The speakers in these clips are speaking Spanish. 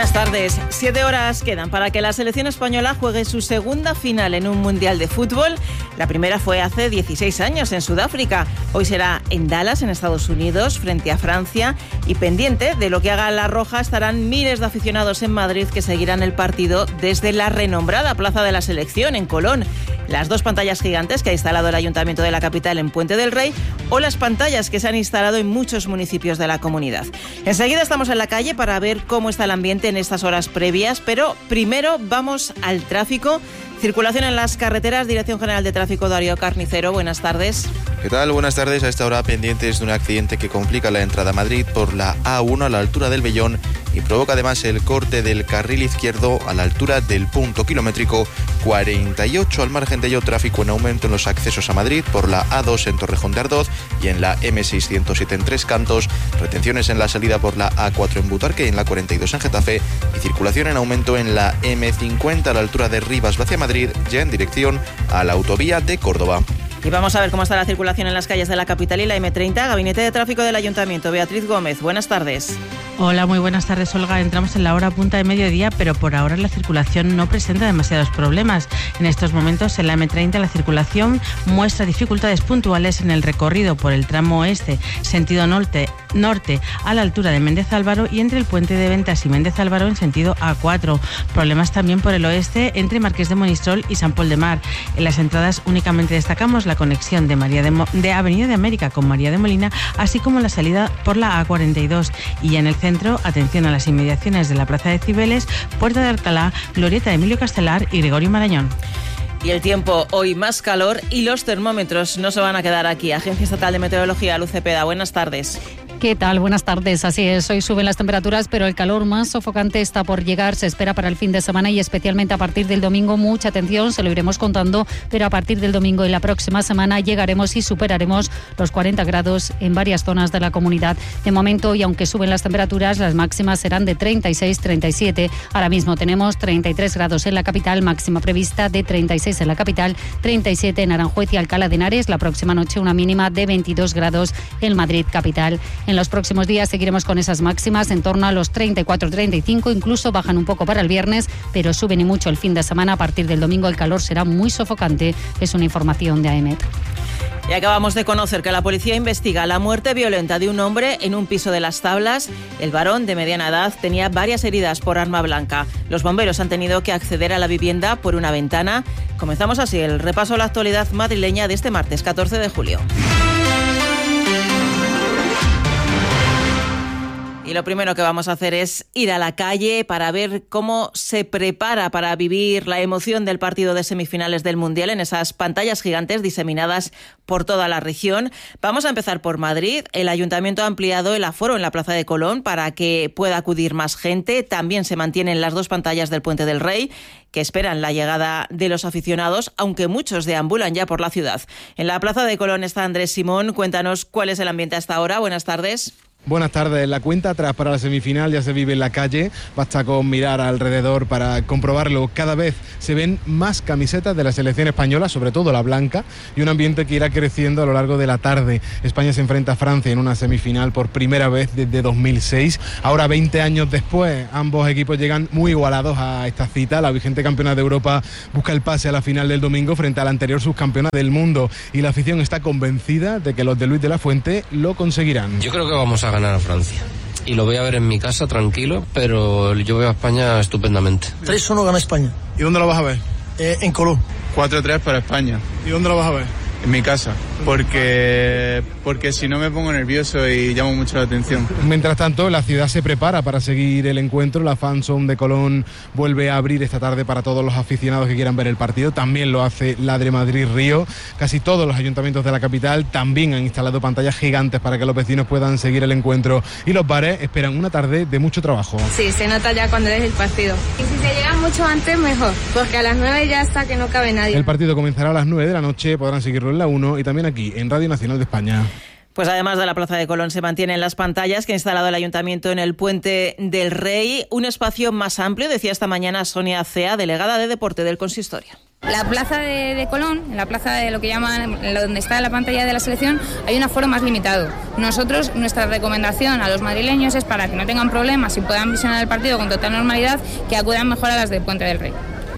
Buenas tardes. 7 horas quedan para que la selección española juegue su segunda final en un mundial de fútbol. La primera fue hace 16 años en Sudáfrica. Hoy será en Dallas, en Estados Unidos, frente a Francia. Y pendiente de lo que haga la Roja estarán miles de aficionados en Madrid que seguirán el partido desde la renombrada Plaza de la Selección en Colón. Las dos pantallas gigantes que ha instalado el Ayuntamiento de la capital en Puente del Rey o las pantallas que se han instalado en muchos municipios de la comunidad. Enseguida estamos en la calle para ver cómo está el ambiente en estas horas previas, pero primero vamos al tráfico. Circulación en las carreteras, Dirección General de Tráfico, Darío Carnicero, buenas tardes. ¿Qué tal? Buenas tardes. A esta hora pendientes de un accidente que complica la entrada a Madrid por la A1 a la altura del Vellón y provoca además el corte del carril izquierdo a la altura del punto kilométrico 48. Al margen de ello, tráfico en aumento en los accesos a Madrid por la A2 en Torrejón de Ardoz y en la M607 en Tres Cantos, retenciones en la salida por la A4 en Butarque y en la 42 en Getafe y circulación en aumento en la M50 a la altura de Rivas hacia Madrid, ya en dirección a la autovía de Córdoba. Y vamos a ver cómo está la circulación en las calles de la capital y la M30. Gabinete de Tráfico del Ayuntamiento, Beatriz Gómez, buenas tardes. Hola, muy buenas tardes, Olga. Entramos en la hora punta de mediodía, pero por ahora la circulación no presenta demasiados problemas. En estos momentos en la M30 la circulación muestra dificultades puntuales en el recorrido por el tramo oeste, sentido norte a la altura de Méndez Álvaro y entre el puente de Ventas y Méndez Álvaro en sentido A4. Problemas también por el oeste entre Marqués de Monistrol y San Pol de Mar. En las entradas únicamente destacamos la conexión de Avenida de América con María de Molina, así como la salida por la A42. Y en el centro, atención a las inmediaciones de la Plaza de Cibeles, Puerta de Alcalá, Glorieta de Emilio Castelar y Gregorio Marañón. Y el tiempo, hoy más calor y los termómetros no se van a quedar aquí. Agencia Estatal de Meteorología, Luz Cepeda, buenas tardes. ¿Qué tal? Buenas tardes. Así es, hoy suben las temperaturas, pero el calor más sofocante está por llegar. Se espera para el fin de semana y especialmente a partir del domingo. Mucha atención, se lo iremos contando, pero a partir del domingo y la próxima semana llegaremos y superaremos los 40 grados en varias zonas de la comunidad. De momento, y aunque suben las temperaturas, las máximas serán de 36, 37. Ahora mismo tenemos 33 grados en la capital, máxima prevista de 36 en la capital, 37 en Aranjuez y Alcalá de Henares. La próxima noche una mínima de 22 grados en Madrid capital. En los próximos días seguiremos con esas máximas en torno a los 34, 35, incluso bajan un poco para el viernes, pero suben y mucho el fin de semana. A partir del domingo el calor será muy sofocante. Es una información de AEMET. Y acabamos de conocer que la policía investiga la muerte violenta de un hombre en un piso de Las Tablas. El varón, de mediana edad, tenía varias heridas por arma blanca. Los bomberos han tenido que acceder a la vivienda por una ventana. Comenzamos así el repaso a la actualidad madrileña de este martes 14 de julio. Y lo primero que vamos a hacer es ir a la calle para ver cómo se prepara para vivir la emoción del partido de semifinales del Mundial en esas pantallas gigantes diseminadas por toda la región. Vamos a empezar por Madrid. El Ayuntamiento ha ampliado el aforo en la Plaza de Colón para que pueda acudir más gente. También se mantienen las dos pantallas del Puente del Rey, que esperan la llegada de los aficionados, aunque muchos deambulan ya por la ciudad. En la Plaza de Colón está Andrés Simón. Cuéntanos cuál es el ambiente hasta ahora. Buenas tardes. Buenas tardes. La cuenta atrás para la semifinal ya se vive en la calle. Basta con mirar alrededor para comprobarlo. Cada vez se ven más camisetas de la selección española, sobre todo la blanca, y un ambiente que irá creciendo a lo largo de la tarde. España se enfrenta a Francia en una semifinal por primera vez desde 2006. Ahora, 20 años después, ambos equipos llegan muy igualados a esta cita. La vigente campeona de Europa busca el pase a la final del domingo frente a la anterior subcampeona del mundo, y la afición está convencida de que los de Luis de la Fuente lo conseguirán. Yo creo que vamos a ganar a Francia y lo voy a ver en mi casa tranquilo, pero yo veo a España estupendamente. 3-1 gana España. ¿Y dónde lo vas a ver? En Colón. 4-3 para España. ¿Y dónde lo vas a ver? En mi casa, porque si no me pongo nervioso y llamo mucho la atención. Mientras tanto, la ciudad se prepara para seguir el encuentro. La Fan Zone de Colón vuelve a abrir esta tarde para todos los aficionados que quieran ver el partido. También lo hace la de Madrid-Río. Casi todos los ayuntamientos de la capital también han instalado pantallas gigantes para que los vecinos puedan seguir el encuentro. Y los bares esperan una tarde de mucho trabajo. Sí, se nota ya cuando es el partido. Y si se llega mucho antes, mejor, porque a las 9 ya está que no cabe nadie. El partido comenzará a las 9 de la noche, podrán seguirlo en la 1 y también aquí, en Radio Nacional de España. Pues además de la Plaza de Colón se mantienen las pantallas que ha instalado el Ayuntamiento en el Puente del Rey, un espacio más amplio, decía esta mañana Sonia Cea, delegada de Deporte del Consistorio. La plaza de Colón, en la plaza de lo que llaman, donde está la pantalla de la selección, hay un aforo más limitado. Nosotros, nuestra recomendación a los madrileños es para que no tengan problemas y puedan visionar el partido con total normalidad, que acudan mejor a las del Puente del Rey.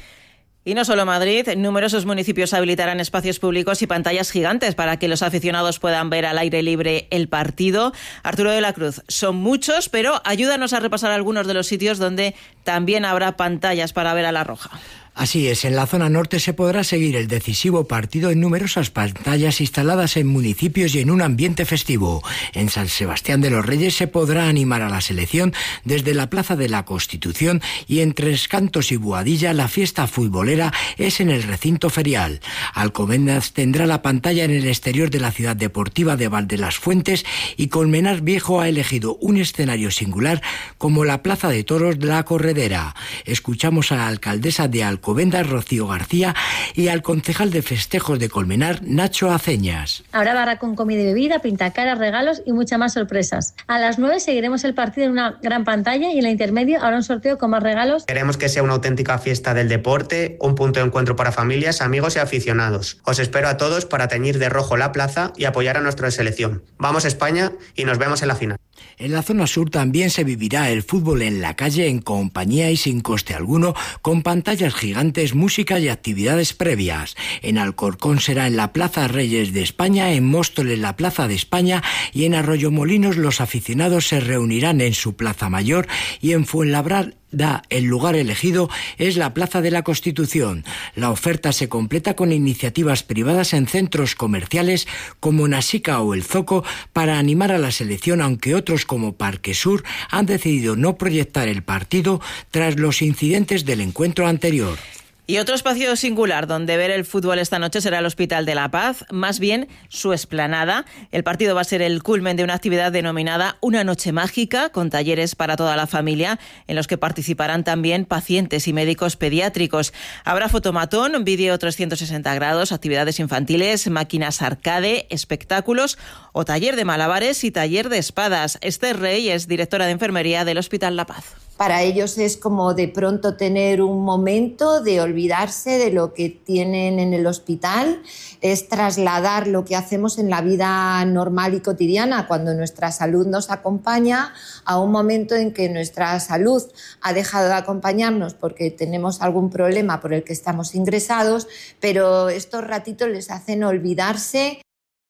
Y no solo Madrid, numerosos municipios habilitarán espacios públicos y pantallas gigantes para que los aficionados puedan ver al aire libre el partido. Arturo de la Cruz, son muchos, pero ayúdanos a repasar algunos de los sitios donde también habrá pantallas para ver a la Roja. Así es, en la zona norte se podrá seguir el decisivo partido en numerosas pantallas instaladas en municipios y en un ambiente festivo. En San Sebastián de los Reyes se podrá animar a la selección desde la Plaza de la Constitución, y en Tres Cantos y Boadilla la fiesta futbolera es en el recinto ferial. Alcobendas tendrá la pantalla en el exterior de la ciudad deportiva de Valdelasfuentes, y Colmenar Viejo ha elegido un escenario singular como la Plaza de Toros de la Corredera. Escuchamos a la alcaldesa de Alcobendas, Rocío García, y al concejal de festejos de Colmenar, Nacho Aceñas. Habrá barra con comida y bebida, pintacaras, regalos y muchas más sorpresas. A las 9 seguiremos el partido en una gran pantalla, y en la intermedio habrá un sorteo con más regalos. Queremos que sea una auténtica fiesta del deporte, un punto de encuentro para familias, amigos y aficionados. Os espero a todos para teñir de rojo la plaza y apoyar a nuestra selección. Vamos España y nos vemos en la final. En la zona sur también se vivirá el fútbol en la calle en compañía y sin coste alguno, con pantallas gigantes, música y actividades previas. En Alcorcón será en la Plaza Reyes de España, en Móstoles la Plaza de España, y en Arroyomolinos los aficionados se reunirán en su Plaza Mayor, y en Fuenlabrada el lugar elegido es la Plaza de la Constitución. La oferta se completa con iniciativas privadas en centros comerciales como Nasica o El Zoco para animar a la selección, aunque otros como Parque Sur han decidido no proyectar el partido tras los incidentes del encuentro anterior. Y otro espacio singular donde ver el fútbol esta noche será el Hospital de la Paz, más bien su explanada. El partido va a ser el culmen de una actividad denominada Una Noche Mágica, con talleres para toda la familia, en los que participarán también pacientes y médicos pediátricos. Habrá fotomatón, vídeo 360 grados, actividades infantiles, máquinas arcade, espectáculos o taller de malabares y taller de espadas. Esther Rey es directora de enfermería del Hospital La Paz. Para ellos es como de pronto tener un momento de olvidarse de lo que tienen en el hospital, es trasladar lo que hacemos en la vida normal y cotidiana cuando nuestra salud nos acompaña a un momento en que nuestra salud ha dejado de acompañarnos porque tenemos algún problema por el que estamos ingresados, pero estos ratitos les hacen olvidarse.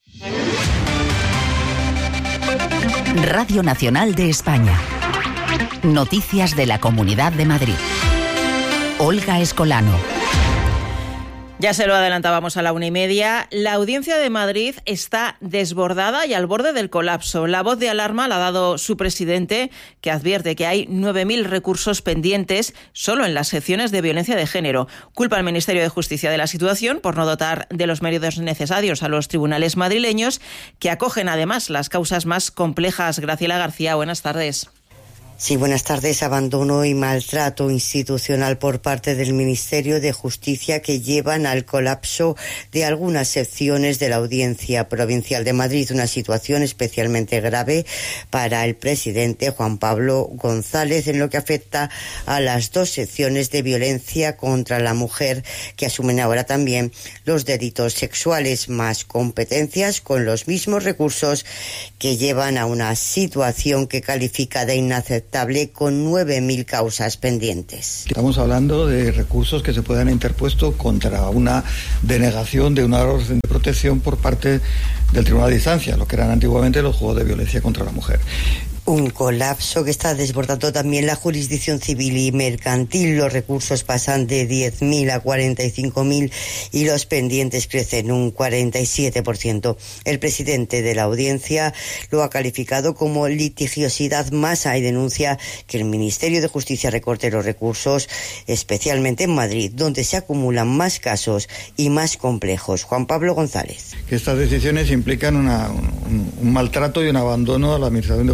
Radio Nacional de España. Noticias de la Comunidad de Madrid. Olga Escolano. Ya se lo adelantábamos a la 1:30. La Audiencia de Madrid está desbordada y al borde del colapso. La voz de alarma la ha dado su presidente, que advierte que hay 9.000 recursos pendientes solo en las secciones de violencia de género. Culpa al Ministerio de Justicia de la situación por no dotar de los medios necesarios a los tribunales madrileños, que acogen además las causas más complejas. Graciela García, buenas tardes. Sí, buenas tardes. Abandono y maltrato institucional por parte del Ministerio de Justicia que llevan al colapso de algunas secciones de la Audiencia Provincial de Madrid. Una situación especialmente grave para el presidente Juan Pablo González en lo que afecta a las dos secciones de violencia contra la mujer que asumen ahora también los delitos sexuales. Más competencias con los mismos recursos que llevan a una situación que califica de inaceptable con 9.000 causas pendientes. Estamos hablando de recursos que se puedan haber interpuesto contra una denegación de una orden de protección por parte del Tribunal de Instancia, lo que eran antiguamente los juegos de violencia contra la mujer. Un colapso que está desbordando también la jurisdicción civil y mercantil. Los recursos pasan de 10.000 a 45.000 y los pendientes crecen un 47%. El presidente de la audiencia lo ha calificado como litigiosidad masa y denuncia que el Ministerio de Justicia recorte los recursos, especialmente en Madrid, donde se acumulan más casos y más complejos. Juan Pablo González. Que estas decisiones implican un maltrato y un abandono a la Administración de Justicia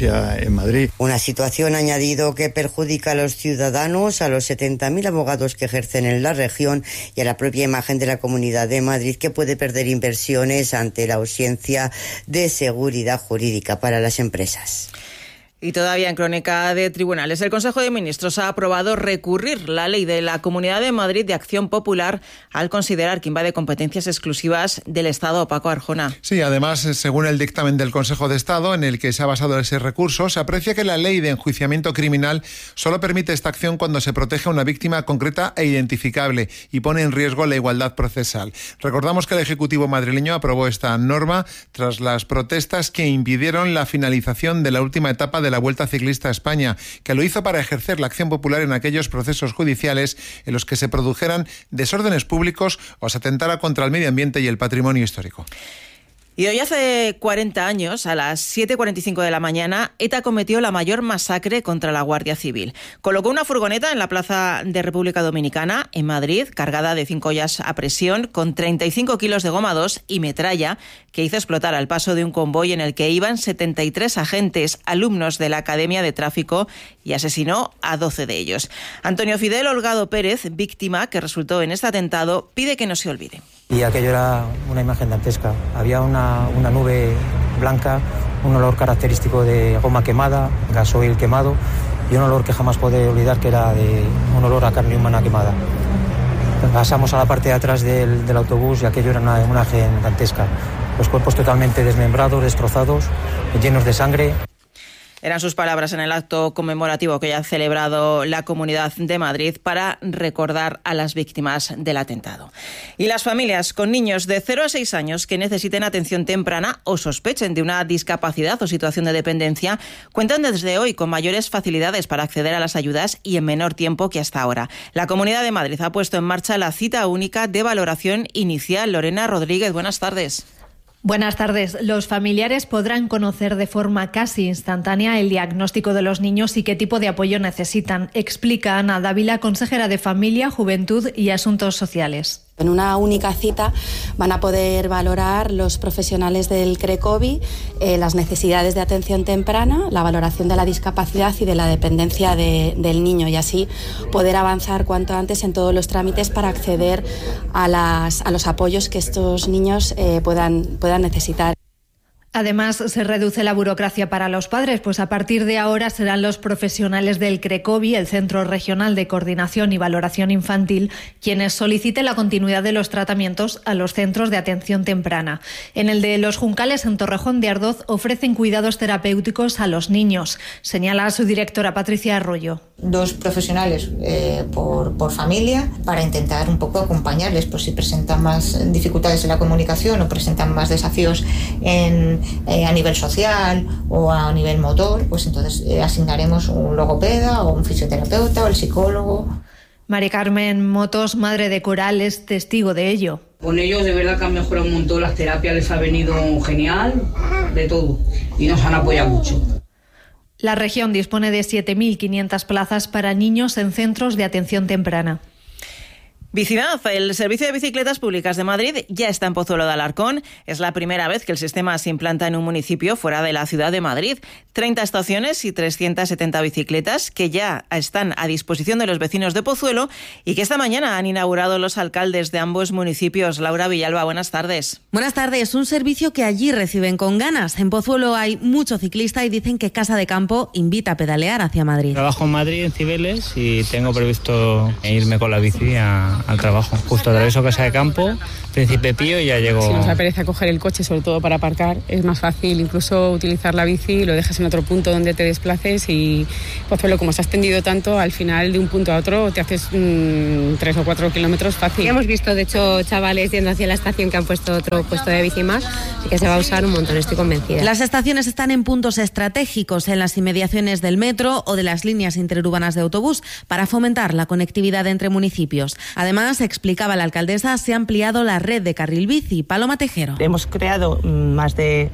justicia en Madrid. Una situación, añadido, que perjudica a los ciudadanos, a los 70.000 abogados que ejercen en la región y a la propia imagen de la Comunidad de Madrid, que puede perder inversiones ante la ausencia de seguridad jurídica para las empresas. Y todavía en crónica de tribunales, el Consejo de Ministros ha aprobado recurrir la ley de la Comunidad de Madrid de Acción Popular al considerar que invade competencias exclusivas del Estado. Paco Arjona. Sí, además, según el dictamen del Consejo de Estado, en el que se ha basado ese recurso, se aprecia que la ley de enjuiciamiento criminal solo permite esta acción cuando se protege a una víctima concreta e identificable y pone en riesgo la igualdad procesal. Recordamos que el Ejecutivo madrileño aprobó esta norma tras las protestas que impidieron la finalización de la última etapa de la Vuelta Ciclista a España, que lo hizo para ejercer la acción popular en aquellos procesos judiciales en los que se produjeran desórdenes públicos o se atentara contra el medio ambiente y el patrimonio histórico. Y hoy hace 40 años, a las 7:45 de la mañana, ETA cometió la mayor masacre contra la Guardia Civil. Colocó una furgoneta en la Plaza de República Dominicana, en Madrid, cargada de 5 ollas a presión, con 35 kilos de goma 2 y metralla, que hizo explotar al paso de un convoy en el que iban 73 agentes, alumnos de la Academia de Tráfico, y asesinó a 12 de ellos. Antonio Fidel Holgado Pérez, víctima que resultó en este atentado, pide que no se olvide. Y aquello era una imagen dantesca. Había una nube blanca, un olor característico de goma quemada, gasoil quemado y un olor que jamás podré olvidar, que era un olor a carne humana quemada. Pasamos a la parte de atrás del autobús y aquello era una imagen dantesca. Los cuerpos totalmente desmembrados, destrozados, llenos de sangre. Eran sus palabras en el acto conmemorativo que ya ha celebrado la Comunidad de Madrid para recordar a las víctimas del atentado. Y las familias con niños de 0 a 6 años que necesiten atención temprana o sospechen de una discapacidad o situación de dependencia cuentan desde hoy con mayores facilidades para acceder a las ayudas y en menor tiempo que hasta ahora. La Comunidad de Madrid ha puesto en marcha la cita única de valoración inicial. Lorena Rodríguez, buenas tardes. Buenas tardes. Los familiares podrán conocer de forma casi instantánea el diagnóstico de los niños y qué tipo de apoyo necesitan, explica Ana Dávila, consejera de Familia, Juventud y Asuntos Sociales. En una única cita van a poder valorar los profesionales del CRECOVI las necesidades de atención temprana, la valoración de la discapacidad y de la dependencia del niño, y así poder avanzar cuanto antes en todos los trámites para acceder a los apoyos que estos niños puedan necesitar. Además, se reduce la burocracia para los padres, pues a partir de ahora serán los profesionales del CRECOVI, el Centro Regional de Coordinación y Valoración Infantil, quienes soliciten la continuidad de los tratamientos a los centros de atención temprana. En el de Los Juncales, en Torrejón de Ardoz, ofrecen cuidados terapéuticos a los niños, señala su directora Patricia Arroyo. 2 profesionales por familia para intentar un poco acompañarles por si presentan más dificultades en la comunicación o presentan más desafíos a nivel social o a nivel motor, pues entonces asignaremos un logopeda o un fisioterapeuta o el psicólogo. María Carmen Motos, madre de Coral, es testigo de ello. Con ellos de verdad que han mejorado un montón, las terapias les ha venido genial, de todo, y nos han apoyado mucho. La región dispone de 7.500 plazas para niños en centros de atención temprana. Bicidad, el Servicio de Bicicletas Públicas de Madrid ya está en Pozuelo de Alarcón. Es la primera vez que el sistema se implanta en un municipio fuera de la ciudad de Madrid. 30 estaciones y 370 bicicletas que ya están a disposición de los vecinos de Pozuelo y que esta mañana han inaugurado los alcaldes de ambos municipios. Laura Villalba, buenas tardes. Buenas tardes. Un servicio que allí reciben con ganas. En Pozuelo hay mucho ciclista y dicen que Casa de Campo invita a pedalear hacia Madrid. Trabajo en Madrid, en Cibeles, y tengo previsto irme con la bici al trabajo. Justo atraveso Casa de Campo, Príncipe Pío, y ya llego. Si nos apetece coger el coche, sobre todo para aparcar, es más fácil incluso utilizar la bici, lo dejas en otro punto donde te desplaces y pues como se ha extendido tanto, al final de un punto a otro te haces 3 o 4 kilómetros fácil. Hemos visto de hecho chavales yendo hacia la estación que han puesto otro puesto de bici más, así que se va a usar un montón, estoy convencida. Las estaciones están en puntos estratégicos, en las inmediaciones del metro o de las líneas interurbanas de autobús, para fomentar la conectividad entre municipios. Además, explicaba la alcaldesa, se ha ampliado la red de carril bici. Paloma Tejero. Hemos creado más de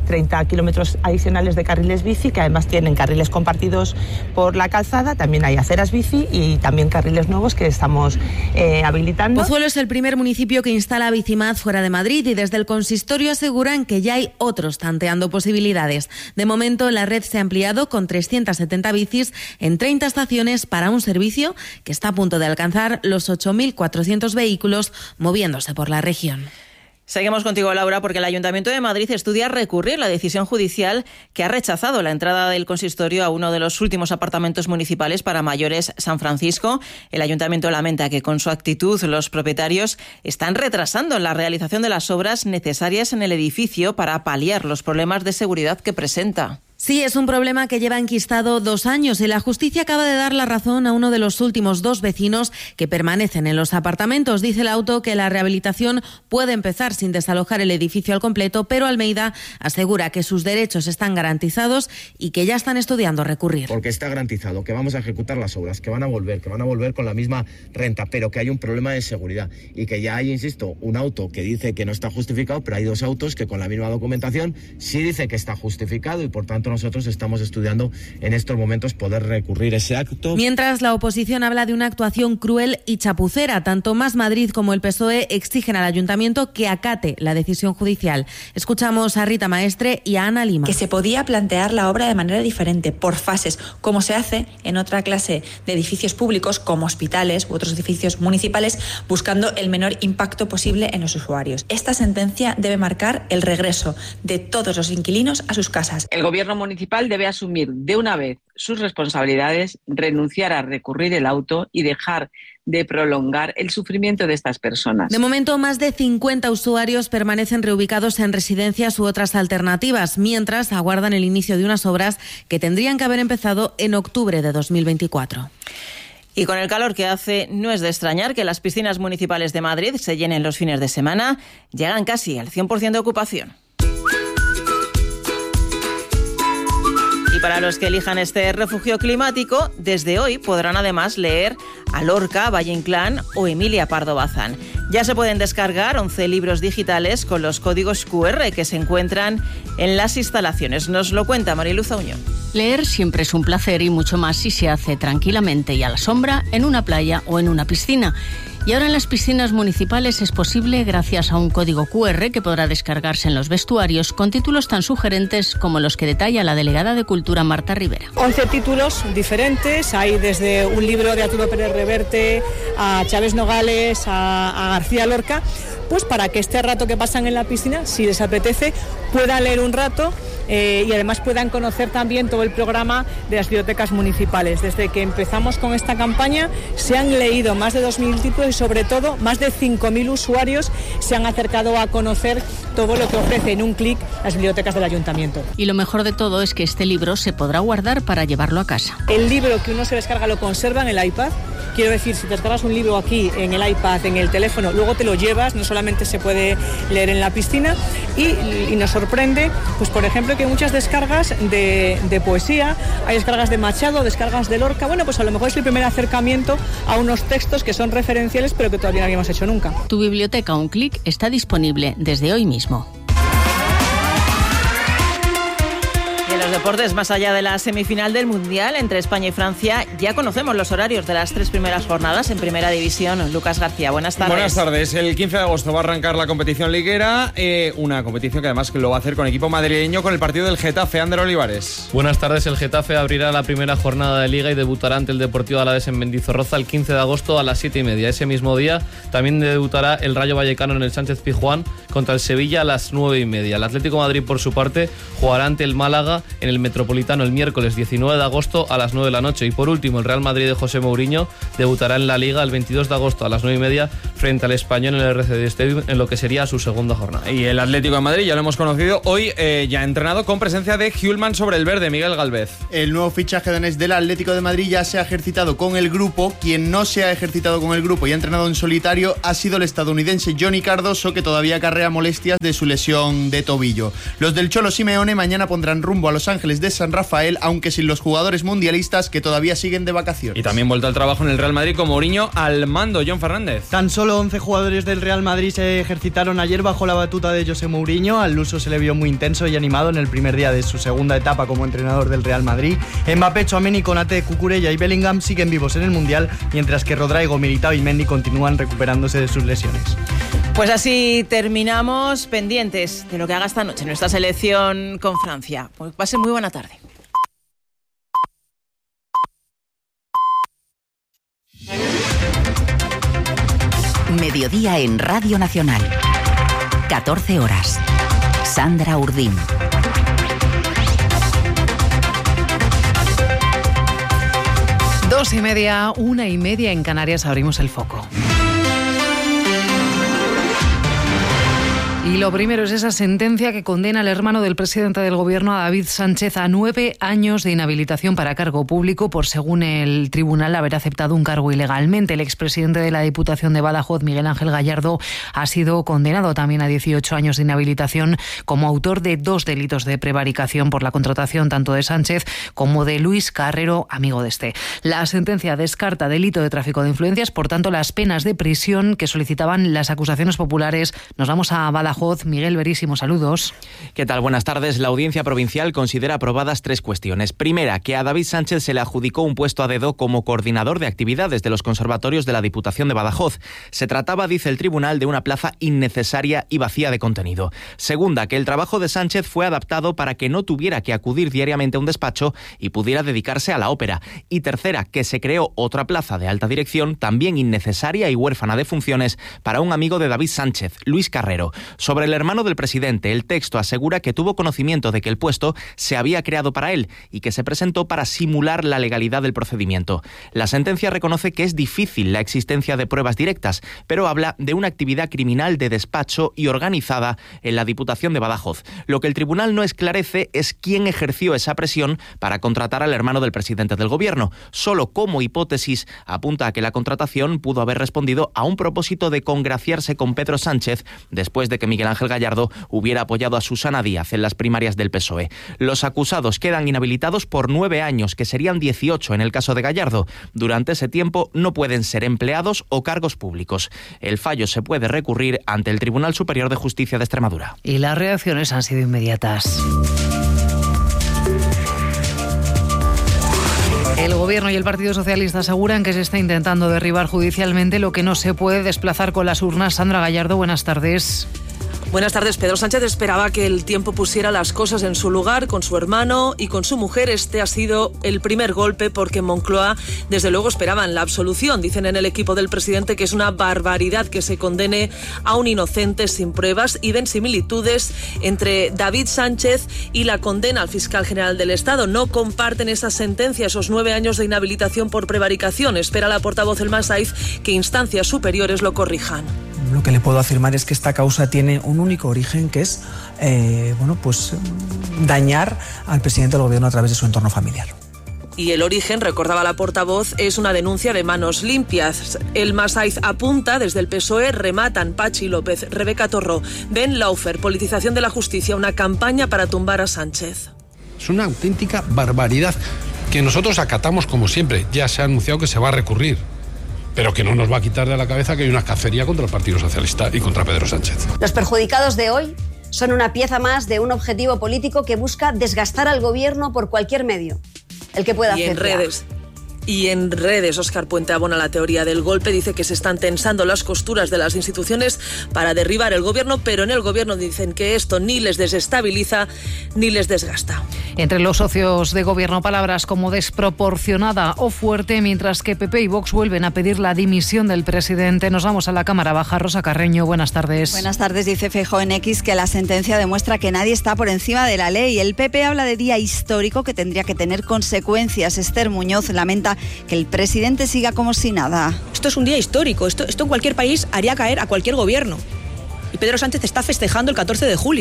30 kilómetros adicionales de carriles bici, que además tienen carriles compartidos por la calzada, también hay aceras bici y también carriles nuevos que estamos habilitando. Pozuelo es el primer municipio que instala Bicimad fuera de Madrid y desde el consistorio aseguran que ya hay otros tanteando posibilidades. De momento, la red se ha ampliado con 370 bicis en 30 estaciones para un servicio que está a punto de alcanzar los 8.400 vehículos moviéndose por la región. Seguimos contigo, Laura, porque el Ayuntamiento de Madrid estudia recurrir la decisión judicial que ha rechazado la entrada del consistorio a uno de los últimos apartamentos municipales para mayores San Francisco. El Ayuntamiento lamenta que con su actitud los propietarios están retrasando la realización de las obras necesarias en el edificio para paliar los problemas de seguridad que presenta. Sí, es un problema que lleva enquistado 2 años y la justicia acaba de dar la razón a uno de los últimos 2 vecinos que permanecen en los apartamentos. Dice el auto que la rehabilitación puede empezar sin desalojar el edificio al completo, pero Almeida asegura que sus derechos están garantizados y que ya están estudiando recurrir. Porque está garantizado que vamos a ejecutar las obras, que van a volver con la misma renta, pero que hay un problema de seguridad y que ya hay, insisto, un auto que dice que no está justificado, pero hay 2 autos que con la misma documentación sí dice que está justificado y por tanto nosotros estamos estudiando en estos momentos poder recurrir ese acto. Mientras, la oposición habla de una actuación cruel y chapucera. Tanto Más Madrid como el PSOE exigen al Ayuntamiento que acate la decisión judicial. Escuchamos a Rita Maestre y a Ana Lima. Que se podía plantear la obra de manera diferente, por fases, como se hace en otra clase de edificios públicos como hospitales u otros edificios municipales, buscando el menor impacto posible en los usuarios. Esta sentencia debe marcar el regreso de todos los inquilinos a sus casas. El Gobierno municipal debe asumir de una vez sus responsabilidades, renunciar a recurrir el auto y dejar de prolongar el sufrimiento de estas personas. De momento, más de 50 usuarios permanecen reubicados en residencias u otras alternativas, mientras aguardan el inicio de unas obras que tendrían que haber empezado en octubre de 2024. Y con el calor que hace, no es de extrañar que las piscinas municipales de Madrid se llenen los fines de semana, llegan casi al 100% de ocupación. Y para los que elijan este refugio climático, desde hoy podrán además leer a Lorca, Valle Inclán o Emilia Pardo Bazán. Ya se pueden descargar 11 libros digitales con los códigos QR que se encuentran en las instalaciones. Nos lo cuenta Mariluz Auñón. Leer siempre es un placer y mucho más si se hace tranquilamente y a la sombra, en una playa o en una piscina. Y ahora en las piscinas municipales es posible gracias a un código QR que podrá descargarse en los vestuarios con títulos tan sugerentes como los que detalla la delegada de Cultura Marta Rivera. 11 títulos diferentes, hay desde un libro de Arturo Pérez Reverte a Chávez Nogales, a García Lorca, pues para que este rato que pasan en la piscina, si les apetece, puedan leer un rato y además puedan conocer también todo el programa de las bibliotecas municipales. Desde que empezamos con esta campaña se han leído más de 2.000 títulos y sobre todo más de 5.000 usuarios se han acercado a conocer todo lo que ofrece en un clic las bibliotecas del Ayuntamiento. Y lo mejor de todo es que este libro se podrá guardar para llevarlo a casa. El libro que uno se descarga lo conserva en el iPad. Quiero decir, si te descargas un libro aquí en el iPad, en el teléfono, luego te lo llevas, no solamente se puede leer en la piscina y nos sorprende, pues por ejemplo, que hay muchas descargas de poesía, hay descargas de Machado, descargas de Lorca. Bueno, pues a lo mejor es el primer acercamiento a unos textos que son referenciales pero que todavía no habíamos hecho nunca. Tu biblioteca Un Clic está disponible desde hoy mismo. Y en los deportes, más allá de la semifinal del Mundial entre España y Francia, ya conocemos los horarios de las 3 primeras jornadas en Primera División. Lucas García, buenas tardes. Buenas tardes. El 15 de agosto va a arrancar la competición liguera, una competición que además lo va a hacer con equipo madrileño con el partido del Getafe. Ander Olivares. Buenas tardes. El Getafe abrirá la primera jornada de Liga y debutará ante el Deportivo Alavés en Mendizorroza el 15 de agosto a las 7:30. Ese mismo día también debutará el Rayo Vallecano en el Sánchez Pizjuán contra el Sevilla a las 9:30. El Atlético de Madrid, por su parte, jugará ante el Málaga en el Metropolitano el miércoles 19 de agosto a las 9 de la noche. Y por último, el Real Madrid de José Mourinho debutará en la Liga el 22 de agosto a las 9:30 frente al Español en el RCD Stadium en lo que sería su segunda jornada. Y el Atlético de Madrid, ya lo hemos conocido, hoy ya ha entrenado con presencia de Hjulman sobre el verde, Miguel Galvez. El nuevo fichaje danés del Atlético de Madrid ya se ha ejercitado con el grupo. Quien no se ha ejercitado con el grupo y ha entrenado en solitario ha sido el estadounidense Johnny Cardoso, que todavía acarrea molestias de su lesión de tobillo. Los del Cholo Simeone mañana pondrán rumbo a Los Ángeles Ángeles de San Rafael, aunque sin los jugadores mundialistas que todavía siguen de vacaciones. Y también vuelta al trabajo en el Real Madrid con Mourinho al mando. John Fernández. Tan solo 11 jugadores del Real Madrid se ejercitaron ayer bajo la batuta de José Mourinho. Al luso se le vio muy intenso y animado en el primer día de su segunda etapa como entrenador del Real Madrid. Mbappé, Tchouaméni, Konaté, Cucurella y Bellingham siguen vivos en el Mundial, mientras que Rodrygo, Militao y Mendy continúan recuperándose de sus lesiones. Pues así terminamos, pendientes de lo que haga esta noche nuestra selección con Francia. Pues pasen muy buena tarde. Mediodía en Radio Nacional. 14 horas. Sandra Urdín. Dos y media, 1:30 en Canarias, abrimos el foco. Y lo primero es esa sentencia que condena al hermano del presidente del Gobierno, a David Sánchez, a 9 años de inhabilitación para cargo público por, según el tribunal, haber aceptado un cargo ilegalmente. El expresidente de la Diputación de Badajoz, Miguel Ángel Gallardo, ha sido condenado también a 18 años de inhabilitación como autor de 2 delitos de prevaricación por la contratación tanto de Sánchez como de Luis Carrero, amigo de este. La sentencia descarta delito de tráfico de influencias, por tanto, las penas de prisión que solicitaban las acusaciones populares. Nos vamos a Badajoz. Miguel Verísimo, saludos. ¿Qué tal? Buenas tardes. La Audiencia Provincial considera aprobadas 3 cuestiones. Primera, que a David Sánchez se le adjudicó un puesto a dedo como coordinador de actividades de los conservatorios de la Diputación de Badajoz. Se trataba, dice el tribunal, de una plaza innecesaria y vacía de contenido. Segunda, que el trabajo de Sánchez fue adaptado para que no tuviera que acudir diariamente a un despacho y pudiera dedicarse a la ópera. Y tercera, que se creó otra plaza de alta dirección, también innecesaria y huérfana de funciones, para un amigo de David Sánchez, Luis Carrero. Sobre el hermano del presidente, el texto asegura que tuvo conocimiento de que el puesto se había creado para él y que se presentó para simular la legalidad del procedimiento. La sentencia reconoce que es difícil la existencia de pruebas directas, pero habla de una actividad criminal de despacho y organizada en la Diputación de Badajoz. Lo que el tribunal no esclarece es quién ejerció esa presión para contratar al hermano del presidente del Gobierno. Solo como hipótesis apunta a que la contratación pudo haber respondido a un propósito de congraciarse con Pedro Sánchez después de que Miguel Ángel Gallardo hubiera apoyado a Susana Díaz en las primarias del PSOE. Los acusados quedan inhabilitados por 9 años, que serían 18 en el caso de Gallardo. Durante ese tiempo no pueden ser empleados o cargos públicos. El fallo se puede recurrir ante el Tribunal Superior de Justicia de Extremadura. Y las reacciones han sido inmediatas. El Gobierno y el Partido Socialista aseguran que se está intentando derribar judicialmente lo que no se puede desplazar con las urnas. Sandra Gallardo, buenas tardes. Buenas tardes. Pedro Sánchez esperaba que el tiempo pusiera las cosas en su lugar con su hermano y con su mujer. Este ha sido el primer golpe, porque en Moncloa desde luego esperaban la absolución. Dicen en el equipo del presidente que es una barbaridad que se condene a un inocente sin pruebas, y ven similitudes entre David Sánchez y la condena al fiscal general del Estado. No comparten esa sentencia, esos 9 años de inhabilitación por prevaricación. Espera la portavoz Elma Saiz que instancias superiores lo corrijan. Lo que le puedo afirmar es que esta causa tiene un único origen, que es dañar al presidente del Gobierno a través de su entorno familiar. Y el origen, recordaba la portavoz, es una denuncia de manos limpias. Elma Saiz apunta, desde el PSOE rematan Pachi López, Rebeca Torró, Ben Laufer, politización de la justicia, una campaña para tumbar a Sánchez. Es una auténtica barbaridad que nosotros acatamos como siempre. Ya se ha anunciado que se va a recurrir, pero que no nos va a quitar de la cabeza que hay una cacería contra el Partido Socialista y contra Pedro Sánchez. Los perjudicados de hoy son una pieza más de un objetivo político que busca desgastar al Gobierno por cualquier medio, el que pueda hacer. Y en redes, Óscar Puente abona la teoría del golpe, dice que se están tensando las costuras de las instituciones para derribar el Gobierno, pero en el Gobierno dicen que esto ni les desestabiliza ni les desgasta. Entre los socios de Gobierno, palabras como desproporcionada o fuerte, mientras que PP y Vox vuelven a pedir la dimisión del presidente. Nos vamos a la Cámara Baja. Rosa Carreño, buenas tardes. Buenas tardes. Dice Feijóo en X que la sentencia demuestra que nadie está por encima de la ley. El PP habla de día histórico que tendría que tener consecuencias. Esther Muñoz lamenta que el presidente siga como si nada. Esto es un día histórico. Esto en cualquier país haría caer a cualquier gobierno. Y Pedro Sánchez está festejando el 14 de julio.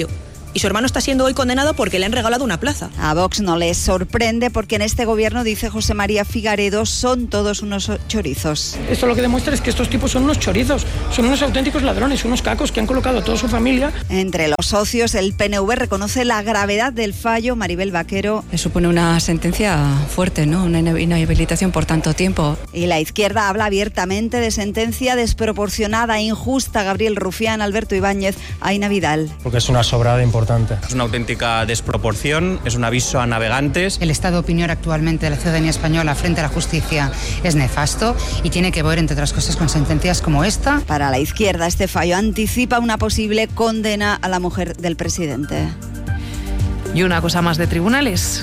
y su hermano está siendo hoy condenado porque le han regalado una plaza. A Vox no les sorprende porque en este gobierno, dice José María Figaredo, son todos unos chorizos. Esto lo que demuestra es que estos tipos son unos chorizos, son unos auténticos ladrones, unos cacos que han colocado a toda su familia. Entre los socios, el PNV reconoce la gravedad del fallo. Maribel Vaquero. Supone una sentencia fuerte, ¿no? Una inhabilitación por tanto tiempo. Y la izquierda habla abiertamente de sentencia desproporcionada e injusta. Gabriel Rufián, Alberto Ibáñez, Aina Vidal. Porque es una sobrada importante. Es una auténtica desproporción, es un aviso a navegantes. El estado de opinión actualmente de la ciudadanía española frente a la justicia es nefasto y tiene que ver, entre otras cosas, con sentencias como esta. Para la izquierda, este fallo anticipa una posible condena a la mujer del presidente. Y una cosa más de tribunales.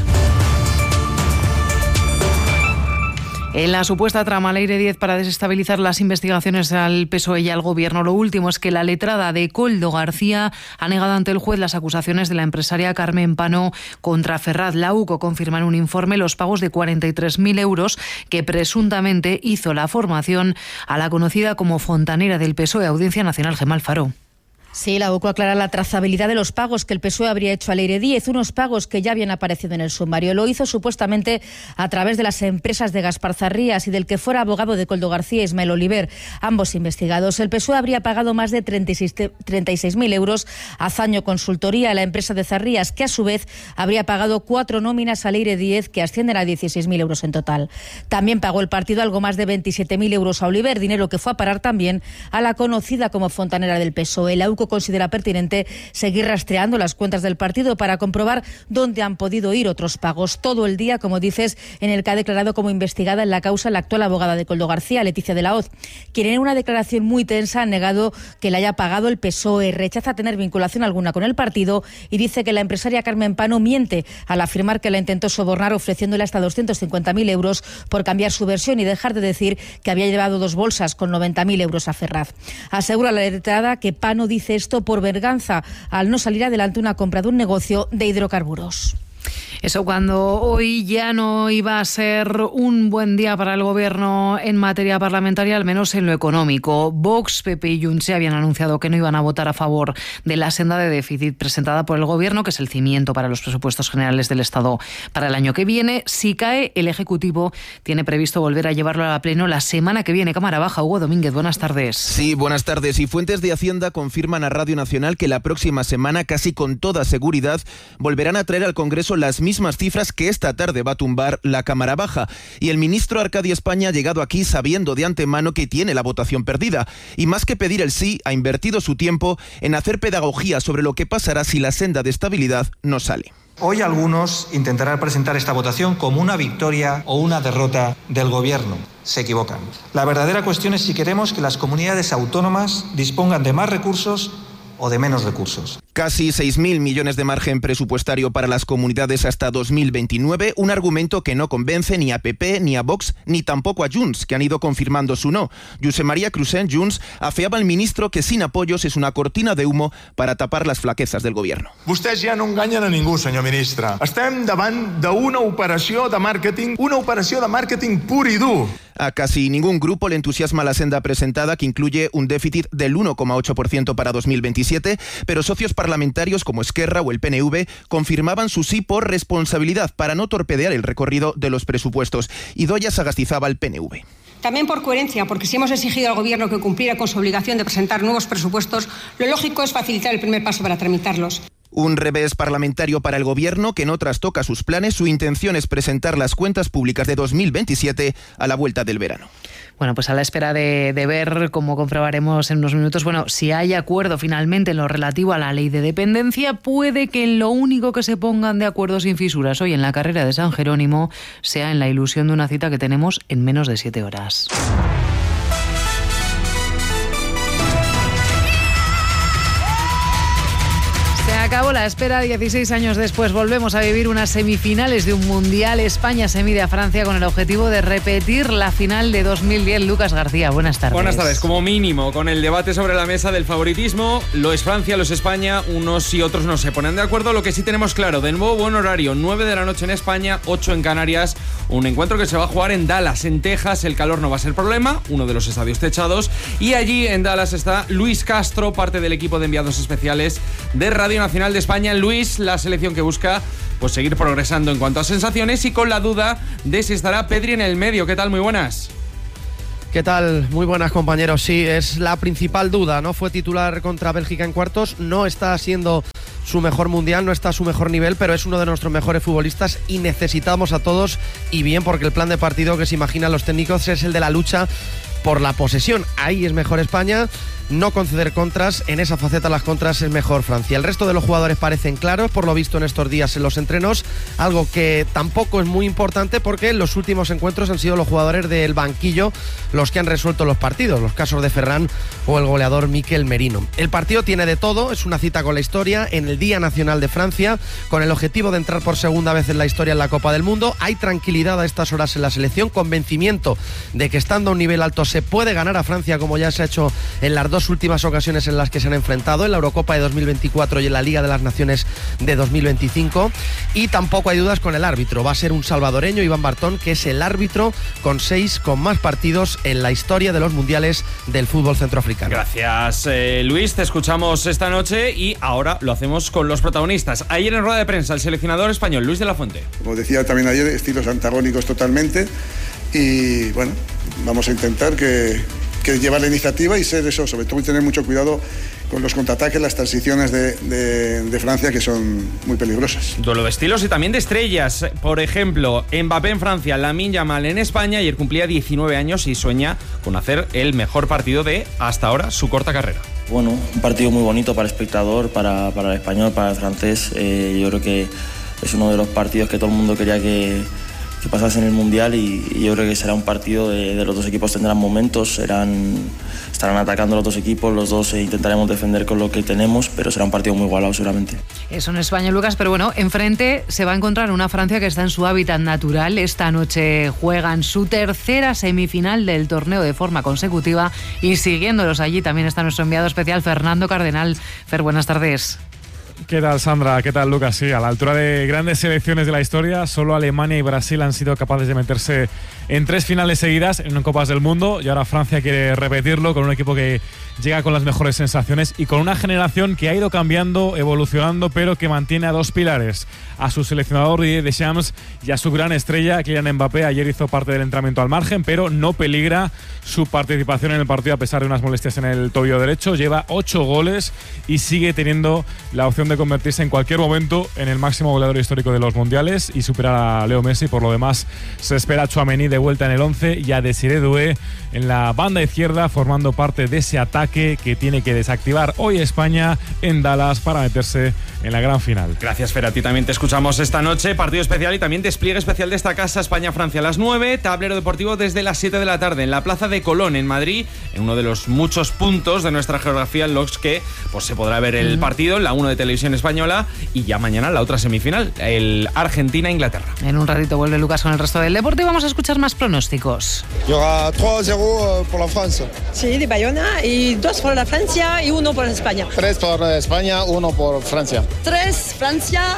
En la supuesta trama Leire 10 para desestabilizar las investigaciones al PSOE y al Gobierno, lo último es que la letrada de Koldo García ha negado ante el juez las acusaciones de la empresaria Carmen Pano contra Ferraz. La UCO confirma en un informe los pagos de 43.000 euros que presuntamente hizo la formación a la conocida como fontanera del PSOE. Audiencia Nacional, Gemma Alfaro. Sí, la UCO aclara la trazabilidad de los pagos que el PSOE habría hecho a Leire Díez, unos pagos que ya habían aparecido en el sumario. Lo hizo supuestamente a través de las empresas de Gaspar Zarrías y del que fuera abogado de Koldo García, Ismael Oliver, ambos investigados. El PSOE habría pagado más de 36.000 euros a Zaño Consultoría, la empresa de Zarrías, que a su vez habría pagado 4 nóminas a Leire Díez, que ascienden a 16.000 euros en total. También pagó el partido algo más de 27.000 euros a Oliver, dinero que fue a parar también a la conocida como fontanera del PSOE. La UCO considera pertinente seguir rastreando las cuentas del partido para comprobar dónde han podido ir otros pagos. Todo el día, como dices, en el que ha declarado como investigada en la causa la actual abogada de Koldo García, Leticia de la Hoz, quien en una declaración muy tensa ha negado que le haya pagado el PSOE, rechaza tener vinculación alguna con el partido y dice que la empresaria Carmen Pano miente al afirmar que la intentó sobornar ofreciéndole hasta 250.000 euros por cambiar su versión y dejar de decir que había llevado 2 bolsas con 90.000 euros a Ferraz. Asegura la letrada que Pano dice esto por venganza al no salir adelante una compra de un negocio de hidrocarburos. Eso cuando hoy ya no iba a ser un buen día para el Gobierno en materia parlamentaria, al menos en lo económico. Vox, PP y Junts habían anunciado que no iban a votar a favor de la senda de déficit presentada por el Gobierno, que es el cimiento para los presupuestos generales del Estado para el año que viene. Si cae, el Ejecutivo tiene previsto volver a llevarlo a pleno la semana que viene. Cámara Baja, Hugo Domínguez, buenas tardes. Sí, buenas tardes. Y fuentes de Hacienda confirman a Radio Nacional que la próxima semana, casi con toda seguridad, volverán a traer al Congreso las mismas cifras que esta tarde va a tumbar la Cámara Baja. Y el ministro Arcadio España ha llegado aquí sabiendo de antemano que tiene la votación perdida. Y más que pedir el sí, ha invertido su tiempo en hacer pedagogía sobre lo que pasará si la senda de estabilidad no sale. Hoy algunos intentarán presentar esta votación como una victoria o una derrota del Gobierno. Se equivocan. La verdadera cuestión es si queremos que las comunidades autónomas dispongan de más recursos o de menos recursos. Casi 6.000 millones de margen presupuestario para las comunidades hasta 2029, un argumento que no convence ni a PP, ni a Vox, ni tampoco a Junts, que han ido confirmando su no. Josep María Crusent, Junts, afeaba al ministro que sin apoyos es una cortina de humo para tapar las flaquezas del Gobierno. Vostès ja no enganyen a ningú, senyor ministre. Estem davant d'una operació de màrqueting, pur i dur. A casi ningún grupo le entusiasma la senda presentada, que incluye un déficit del 1,8% para 2027, pero socios parlamentarios como Esquerra o el PNV confirmaban su sí por responsabilidad para no torpedear el recorrido de los presupuestos. Idoia Sagastizaba al PNV. También por coherencia, porque si hemos exigido al Gobierno que cumpliera con su obligación de presentar nuevos presupuestos, lo lógico es facilitar el primer paso para tramitarlos. Un revés parlamentario para el Gobierno que no trastoca sus planes. Su intención es presentar las cuentas públicas de 2027 a la vuelta del verano. Bueno, pues a la espera de ver, como comprobaremos en unos minutos, bueno, si hay acuerdo finalmente en lo relativo a la ley de dependencia, puede que en lo único que se pongan de acuerdo sin fisuras hoy en la carrera de San Jerónimo sea en la ilusión de una cita que tenemos en menos de 7 horas. Se acabó la espera, 16 años después volvemos a vivir unas semifinales de un Mundial. España se mide a Francia con el objetivo de repetir la final de 2010. Lucas García, buenas tardes. Buenas tardes. Como mínimo, con el debate sobre la mesa del favoritismo, lo es Francia, lo es España, unos y otros no se ponen de acuerdo. Lo que sí tenemos claro, de nuevo buen horario, 9 de la noche en España, 8 en Canarias, un encuentro que se va a jugar en Dallas, en Texas. El calor no va a ser problema, uno de los estadios techados, y allí en Dallas está Luis Castro, parte del equipo de enviados especiales de Radio Nacional final de España. Luis, la selección que busca pues seguir progresando en cuanto a sensaciones y con la duda de si estará Pedri en el medio. ¿Qué tal? Muy buenas. ¿Qué tal? Muy buenas, compañeros. Sí, es la principal duda, ¿no? Fue titular contra Bélgica en cuartos, no está siendo su mejor mundial, no está a su mejor nivel, pero es uno de nuestros mejores futbolistas y necesitamos a todos, y bien, porque el plan de partido que se imaginan los técnicos es el de la lucha por la posesión. Ahí es mejor España, no conceder contras, en esa faceta las contras es mejor Francia. El resto de los jugadores parecen claros, por lo visto en estos días en los entrenos, algo que tampoco es muy importante porque en los últimos encuentros han sido los jugadores del banquillo los que han resuelto los partidos, los casos de Ferran o el goleador Mikel Merino. El partido tiene de todo, es una cita con la historia en el Día Nacional de Francia, con el objetivo de entrar por segunda vez en la historia en la Copa del Mundo. Hay tranquilidad a estas horas en la selección, convencimiento de que estando a un nivel alto se puede ganar a Francia, como ya se ha hecho en las dos últimas ocasiones en las que se han enfrentado, en la Eurocopa de 2024 y en la Liga de las Naciones de 2025. Y tampoco hay dudas con el árbitro, va a ser un salvadoreño, Iván Bartón, que es el árbitro con más partidos en la historia de los mundiales del fútbol centroafricano. Gracias, Luis, te escuchamos esta noche y ahora lo hacemos con los protagonistas. Ayer en rueda de prensa el seleccionador español Luis de la Fuente. Como decía también ayer, estilos antagónicos totalmente, y bueno, vamos a intentar que llevar la iniciativa y ser eso, sobre todo tener mucho cuidado con los contraataques, las transiciones de Francia, que son muy peligrosas. Duelo de estilos y también de estrellas. Por ejemplo, Mbappé en Francia, Lamine Yamal en España. Ayer cumplía 19 años y sueña con hacer el mejor partido de, hasta ahora, su corta carrera. Bueno, un partido muy bonito para el espectador, para el español, para el francés. Yo creo que es uno de los partidos que todo el mundo quería que pasase en el Mundial, y yo creo que será un partido de los dos equipos tendrán momentos, estarán atacando los dos equipos, los dos intentaremos defender con lo que tenemos, pero será un partido muy igualado seguramente. Eso en España, Lucas, pero bueno, enfrente se va a encontrar una Francia que está en su hábitat natural. Esta noche juegan su tercera semifinal del torneo de forma consecutiva y siguiéndolos allí también está nuestro enviado especial Fernando Cardenal. Fer, buenas tardes. ¿Qué tal, Sandra? ¿Qué tal, Lucas? Sí, a la altura de grandes selecciones de la historia, solo Alemania y Brasil han sido capaces de meterse en 3 finales seguidas en Copas del Mundo, y ahora Francia quiere repetirlo con un equipo que llega con las mejores sensaciones y con una generación que ha ido cambiando, evolucionando, pero que mantiene a 2 pilares: a su seleccionador Didier Deschamps y a su gran estrella Kylian Mbappé. Ayer hizo parte del entrenamiento al margen, pero no peligra su participación en el partido a pesar de unas molestias en el tobillo derecho. Lleva 8 goles y sigue teniendo la opción de convertirse en cualquier momento en el máximo goleador histórico de los mundiales y superar a Leo Messi. Por lo demás, se espera a Tchouaméni de vuelta en el 11 y a Desiré Doué en la banda izquierda, formando parte de ese ataque que tiene que desactivar hoy España en Dallas para meterse en la gran final. Gracias, Fer. A ti también te escuchamos esta noche. Partido especial y también despliegue especial de esta casa, España-Francia a las 9, tablero deportivo desde las 7 de la tarde en la Plaza de Colón, en Madrid, en uno de los muchos puntos de nuestra geografía en los que pues, se podrá ver el partido, la 1 de Televisión Española, y ya mañana la otra semifinal, el Argentina-Inglaterra. En un ratito vuelve Lucas con el resto del deporte y vamos a escuchar más pronósticos. Il y aura 3-0 por la France. Sí, de Bayona, y 2 por la Francia y 1 por España. 3 por España, 1 por Francia. 3 Francia,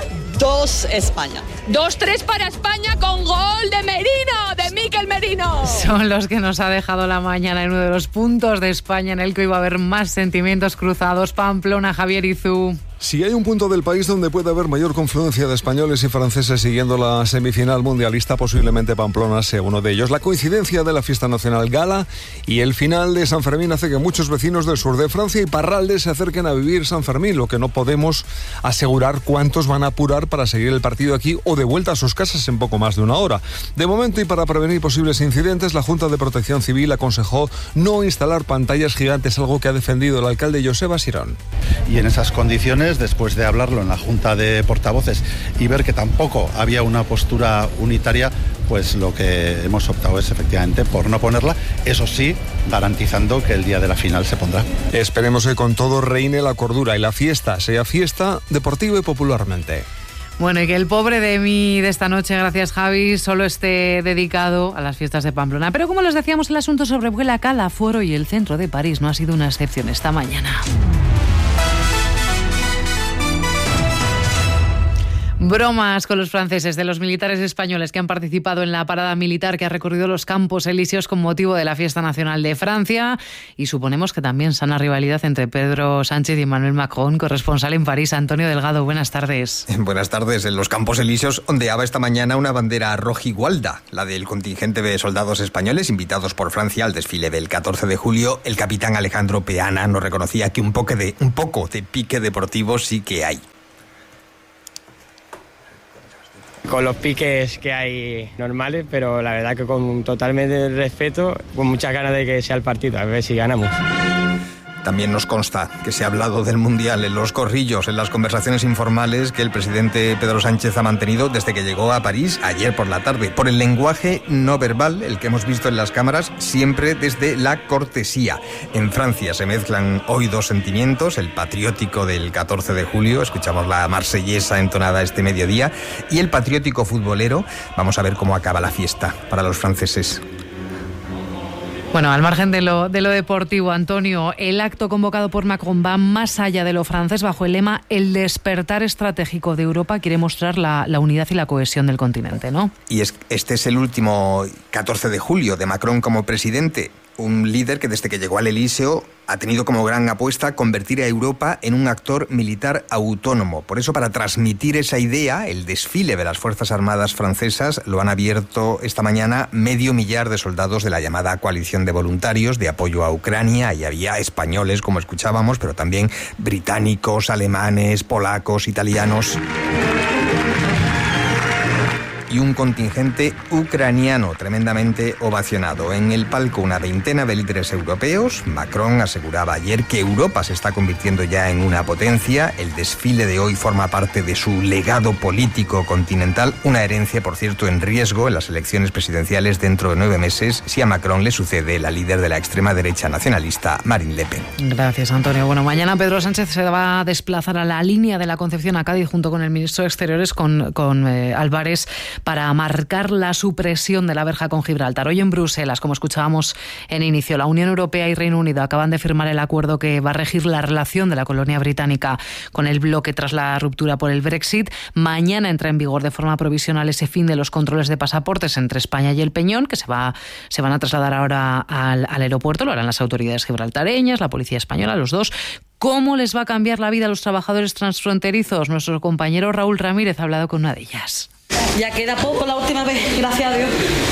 2 España. 2-3 para España con gol de Merino, de Mikel Merino. Son los que nos ha dejado la mañana en uno de los puntos de España en el que iba a haber más sentimientos cruzados. Pamplona, Javier Izú. Si hay un punto del país donde puede haber mayor confluencia de españoles y franceses siguiendo la semifinal mundialista, posiblemente Pamplona sea uno de ellos. La coincidencia de la fiesta nacional gala y el final de San Fermín hace que muchos vecinos del sur de Francia y Parralde se acerquen a vivir San Fermín, lo que no podemos asegurar cuántos van a apurar para seguir el partido aquí o de vuelta a sus casas en poco más de una hora. De momento, y para prevenir posibles incidentes, la Junta de Protección Civil aconsejó no instalar pantallas gigantes, algo que ha defendido el alcalde Joseba Sirón. Y en esas condiciones, después de hablarlo en la Junta de Portavoces y ver que tampoco había una postura unitaria, pues lo que hemos optado es efectivamente por no ponerla, eso sí, garantizando que el día de la final se pondrá. Esperemos que con todo reine la cordura y la fiesta sea fiesta deportiva y popularmente. Bueno, y que el pobre de mí de esta noche, gracias Javi, solo esté dedicado a las fiestas de Pamplona. Pero como les decíamos, el asunto sobrevuela Calaforo y el centro de París no ha sido una excepción esta mañana. Bromas con los franceses de los militares españoles que han participado en la parada militar que ha recorrido los Campos Elíseos con motivo de la Fiesta Nacional de Francia, y suponemos que también sana rivalidad entre Pedro Sánchez y Emmanuel Macron. Corresponsal en París, Antonio Delgado, buenas tardes. Buenas tardes. En los Campos Elíseos ondeaba esta mañana una bandera rojigualda, la del contingente de soldados españoles invitados por Francia al desfile del 14 de julio. El capitán Alejandro Peana nos reconocía que un poco de pique deportivo sí que hay. Con los piques que hay normales, pero la verdad que con totalmente respeto, con muchas ganas de que sea el partido, a ver si ganamos. También nos consta que se ha hablado del Mundial en los corrillos, en las conversaciones informales que el presidente Pedro Sánchez ha mantenido desde que llegó a París ayer por la tarde. Por el lenguaje no verbal, el que hemos visto en las cámaras, siempre desde la cortesía. En Francia se mezclan hoy dos sentimientos, el patriótico del 14 de julio, escuchamos la marsellesa entonada este mediodía, y el patriótico futbolero. Vamos a ver cómo acaba la fiesta para los franceses. Bueno, al margen de lo deportivo, Antonio, el acto convocado por Macron va más allá de lo francés bajo el lema «El despertar estratégico de Europa». Quiere mostrar la unidad y la cohesión del continente, ¿no? Y este es el último 14 de julio de Macron como presidente. Un líder que desde que llegó al Elíseo ha tenido como gran apuesta convertir a Europa en un actor militar autónomo. Por eso, para transmitir esa idea, el desfile de las Fuerzas Armadas francesas lo han abierto esta mañana 500.000 de soldados de la llamada coalición de voluntarios de apoyo a Ucrania. Y había españoles, como escuchábamos, pero también británicos, alemanes, polacos, italianos y un contingente ucraniano tremendamente ovacionado. En el palco una veintena de líderes europeos. Macron aseguraba ayer que Europa se está convirtiendo ya en una potencia. El desfile de hoy forma parte de su legado político continental, una herencia, por cierto, en riesgo en las elecciones presidenciales dentro de 9 meses, si a Macron le sucede la líder de la extrema derecha nacionalista, Marine Le Pen. Gracias, Antonio. Bueno, mañana Pedro Sánchez se va a desplazar a la línea de la Concepción a Cádiz junto con el ministro de Exteriores, con Álvarez, para marcar la supresión de la verja con Gibraltar. Hoy en Bruselas, como escuchábamos en inicio, la Unión Europea y Reino Unido acaban de firmar el acuerdo que va a regir la relación de la colonia británica con el bloque tras la ruptura por el Brexit. Mañana entra en vigor de forma provisional ese fin de los controles de pasaportes entre España y el Peñón, que se van a trasladar ahora al aeropuerto. Lo harán las autoridades gibraltareñas, la policía española, los dos. ¿Cómo les va a cambiar la vida a los trabajadores transfronterizos? Nuestro compañero Raúl Ramírez ha hablado con una de ellas. Ya queda poco la última vez, gracias a Dios.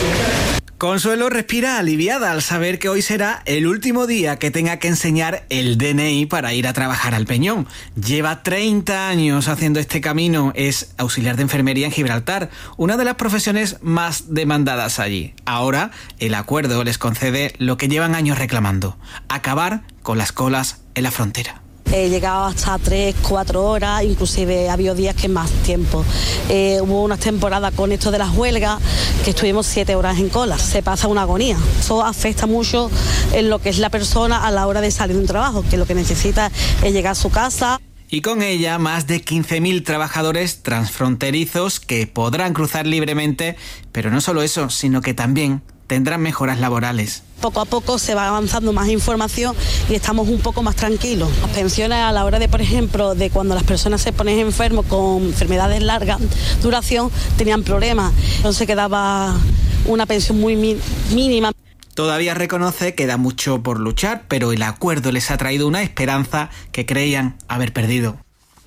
Consuelo respira aliviada al saber que hoy será el último día que tenga que enseñar el DNI para ir a trabajar al Peñón. Lleva 30 años haciendo este camino, es auxiliar de enfermería en Gibraltar, una de las profesiones más demandadas allí. Ahora, el acuerdo les concede lo que llevan años reclamando: acabar con las colas en la frontera. He llegado hasta 3-4 horas, inclusive ha habido días que más tiempo. Hubo unas temporadas con esto de las huelgas que estuvimos 7 horas en cola. Se pasa una agonía. Eso afecta mucho en lo que es la persona a la hora de salir de un trabajo, que lo que necesita es llegar a su casa. Y con ella más de 15.000 trabajadores transfronterizos que podrán cruzar libremente, pero no solo eso, sino que también tendrán mejoras laborales. Poco a poco se va avanzando más información y estamos un poco más tranquilos. Las pensiones, a la hora de, por ejemplo, de cuando las personas se ponen enfermos con enfermedades largas duración, tenían problemas. Entonces quedaba una pensión muy mínima. Todavía reconoce que da mucho por luchar, pero el acuerdo les ha traído una esperanza que creían haber perdido.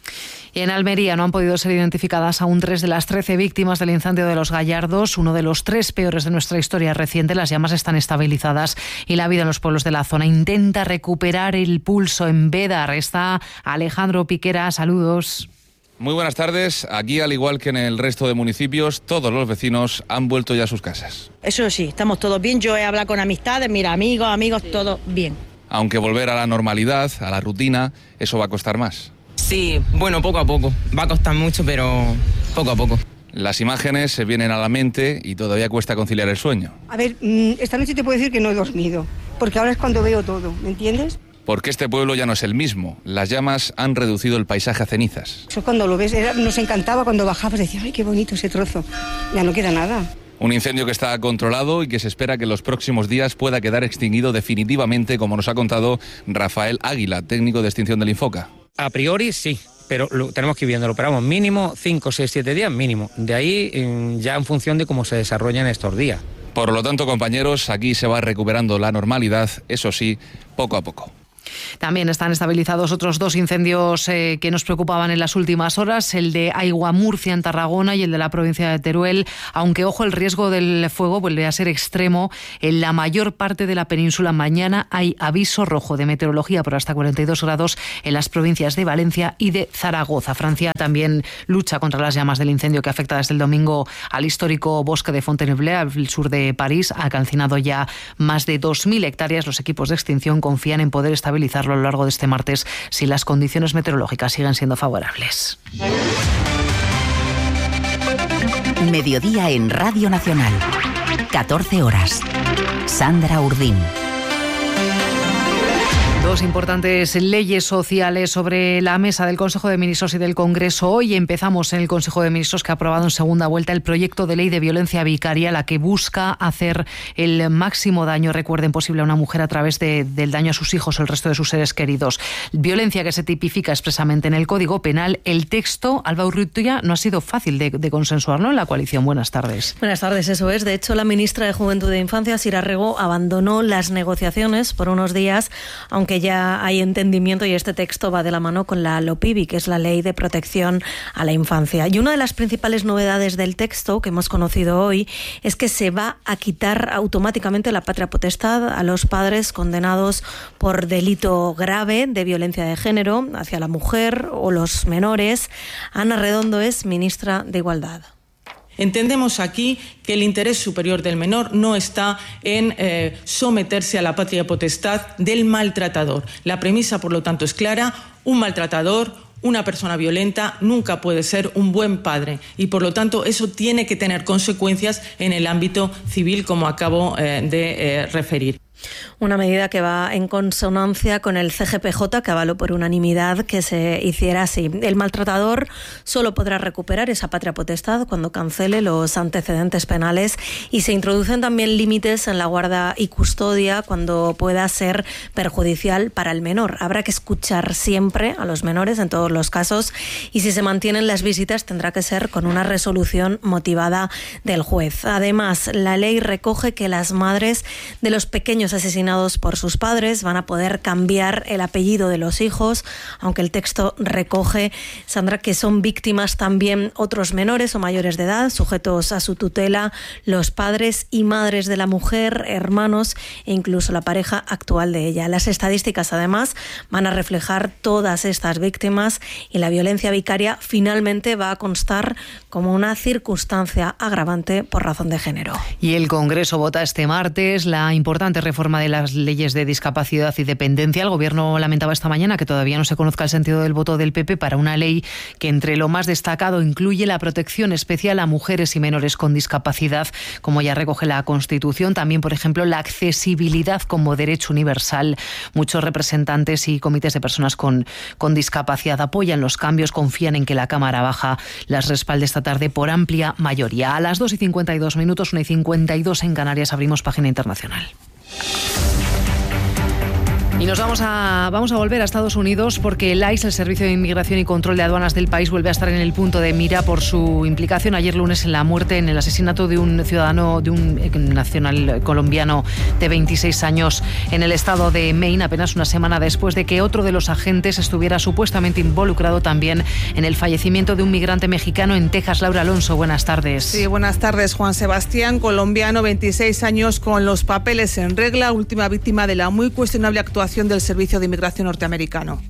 Y en Almería no han podido ser identificadas aún 3 de las 13 víctimas del incendio de Los Gallardos, uno de los 3 peores de nuestra historia reciente. Las llamas están estabilizadas y la vida en los pueblos de la zona intenta recuperar el pulso. En Bédar está Alejandro Piquera. Saludos. Muy buenas tardes. Aquí, al igual que en el resto de municipios, todos los vecinos han vuelto ya a sus casas. Eso sí, estamos todos bien. Yo he hablado con amistades, mira, amigos, todo bien. Aunque volver a la normalidad, a la rutina, eso va a costar más. Sí, bueno, poco a poco. Va a costar mucho, pero poco a poco. Las imágenes se vienen a la mente y todavía cuesta conciliar el sueño. A ver, esta noche te puedo decir que no he dormido, porque ahora es cuando veo todo, ¿me entiendes? Porque este pueblo ya no es el mismo. Las llamas han reducido el paisaje a cenizas. Eso cuando lo ves, nos encantaba cuando bajabas, decías, ay, qué bonito ese trozo. Ya no queda nada. Un incendio que está controlado y que se espera que en los próximos días pueda quedar extinguido definitivamente, como nos ha contado Rafael Águila, técnico de extinción del Infoca. A priori sí, pero tenemos que ir viéndolo. Pero vamos, mínimo 5, 6, 7 días, mínimo. De ahí ya en función de cómo se desarrollan estos días. Por lo tanto, compañeros, aquí se va recuperando la normalidad, eso sí, poco a poco. También están estabilizados otros 2 incendios que nos preocupaban en las últimas horas, el de Aigua Murcia en Tarragona y el de la provincia de Teruel, aunque ojo, el riesgo del fuego vuelve a ser extremo en la mayor parte de la península. Mañana hay aviso rojo de meteorología por hasta 42 grados en las provincias de Valencia y de Zaragoza. Francia también lucha contra las llamas del incendio que afecta desde el domingo al histórico bosque de Fontainebleau, al sur de París. Ha calcinado ya más de 2.000 hectáreas. Los equipos de extinción confían en poder estabilizarlo a lo largo de este martes si las condiciones meteorológicas siguen siendo favorables. Mediodía en Radio Nacional. 14 horas. Sandra Urdín. 2 importantes leyes sociales sobre la mesa del Consejo de Ministros y del Congreso. Hoy empezamos en el Consejo de Ministros, que ha aprobado en segunda vuelta el proyecto de ley de violencia vicaria, la que busca hacer el máximo daño, recuerden, posible a una mujer a través del daño a sus hijos o el resto de sus seres queridos. Violencia que se tipifica expresamente en el Código Penal. El texto, Alba Urrutia, no ha sido fácil de consensuar, ¿no?, en la coalición. Buenas tardes. Buenas tardes, eso es. De hecho, la ministra de Juventud e Infancia, Sira Rego, abandonó las negociaciones por unos días, aunque ya hay entendimiento, y este texto va de la mano con la LOPIBI, que es la Ley de Protección a la Infancia. Y una de las principales novedades del texto que hemos conocido hoy es que se va a quitar automáticamente la patria potestad a los padres condenados por delito grave de violencia de género hacia la mujer o los menores. Ana Redondo es ministra de Igualdad. Entendemos aquí que el interés superior del menor no está en someterse a la patria potestad del maltratador. La premisa, por lo tanto, es clara: un maltratador, una persona violenta, nunca puede ser un buen padre, y por lo tanto eso tiene que tener consecuencias en el ámbito civil, como acabo de referir. Una medida que va en consonancia con el CGPJ, que avaló por unanimidad que se hiciera así. El maltratador solo podrá recuperar esa patria potestad cuando cancele los antecedentes penales, y se introducen también límites en la guarda y custodia cuando pueda ser perjudicial para el menor. Habrá que escuchar siempre a los menores en todos los casos, y si se mantienen las visitas tendrá que ser con una resolución motivada del juez. Además, la ley recoge que las madres de los pequeños asesinados por sus padres van a poder cambiar el apellido de los hijos, aunque el texto recoge, Sandra, que son víctimas también otros menores o mayores de edad, sujetos a su tutela, los padres y madres de la mujer, hermanos e incluso la pareja actual de ella. Las estadísticas, además, van a reflejar todas estas víctimas, y la violencia vicaria finalmente va a constar como una circunstancia agravante por razón de género. Y el Congreso vota este martes la importante reforma de las leyes de discapacidad y dependencia. El Gobierno lamentaba esta mañana que todavía no se conozca el sentido del voto del PP para una ley que, entre lo más destacado, incluye la protección especial a mujeres y menores con discapacidad, como ya recoge la Constitución. También, por ejemplo, la accesibilidad como derecho universal. Muchos representantes y comités de personas con discapacidad apoyan los cambios, confían en que la Cámara Baja las respalde esta tarde por amplia mayoría. A las 2:52, 1:52 en Canarias, abrimos página internacional. Y nos vamos a volver a Estados Unidos, porque el ICE, el Servicio de Inmigración y Control de Aduanas del país, vuelve a estar en el punto de mira por su implicación ayer lunes en la muerte, en el asesinato de un ciudadano, de un nacional colombiano de 26 años en el estado de Maine, apenas una semana después de que otro de los agentes estuviera supuestamente involucrado también en el fallecimiento de un migrante mexicano en Texas. Laura Alonso, buenas tardes. Sí, buenas tardes. Juan Sebastián, colombiano, 26 años, con los papeles en regla, última víctima de la muy cuestionable actuación del Servicio de Inmigración norteamericano.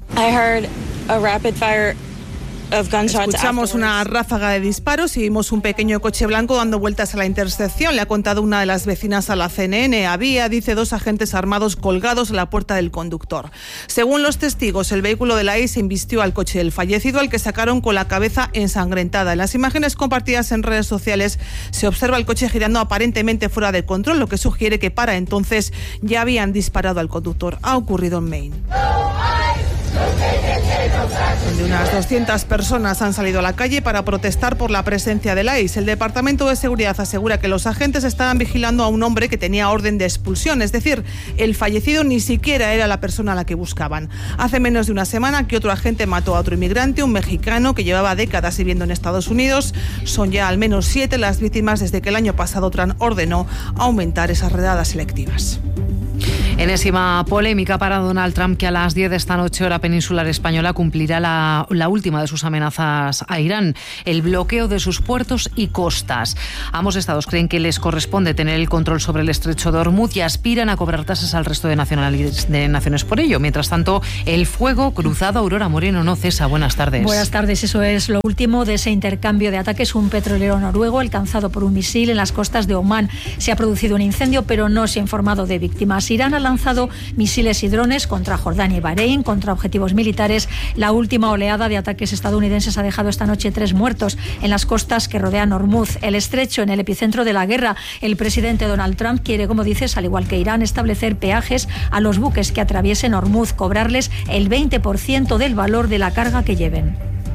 Escuchamos una ráfaga de disparos y vimos un pequeño coche blanco dando vueltas a la intersección. Le ha contado una de las vecinas a la CNN. Había, dice, 2 agentes armados colgados a la puerta del conductor. Según los testigos, el vehículo de la ICE embistió al coche del fallecido, al que sacaron con la cabeza ensangrentada. En las imágenes compartidas en redes sociales se observa el coche girando aparentemente fuera de control, lo que sugiere que para entonces ya habían disparado al conductor. Ha ocurrido en Maine. donde unas 200 personas han salido a la calle para protestar por la presencia del ICE. El Departamento de Seguridad asegura que los agentes estaban vigilando a un hombre que tenía orden de expulsión, es decir, el fallecido ni siquiera era la persona a la que buscaban. Hace menos de una semana que otro agente mató a otro inmigrante, un mexicano que llevaba décadas viviendo en Estados Unidos. Son ya al menos 7 las víctimas desde que el año pasado Trump ordenó aumentar esas redadas selectivas. Enésima polémica para Donald Trump, que a las 10 de esta noche, hora peninsular española, cumplirá la última de sus amenazas a Irán, el bloqueo de sus puertos y costas. Ambos estados creen que les corresponde tener el control sobre el estrecho de Hormuz y aspiran a cobrar tasas al resto de naciones por ello. Mientras tanto, el fuego cruzado. Aurora Moreno no cesa. Buenas tardes. Buenas tardes. Eso es lo último de ese intercambio de ataques. Un petrolero noruego alcanzado por un misil en las costas de Omán. Se ha producido un incendio, pero no se ha informado de víctimas. Irán ha lanzado misiles y drones contra Jordania y Bahrein, contra objetivos militares. La última oleada de ataques estadounidenses ha dejado esta noche 3 muertos en las costas que rodean Hormuz, el estrecho, en el epicentro de la guerra. El presidente Donald Trump quiere, como dices, al igual que Irán, establecer peajes a los buques que atraviesen Hormuz, cobrarles el 20% del valor de la carga que lleven.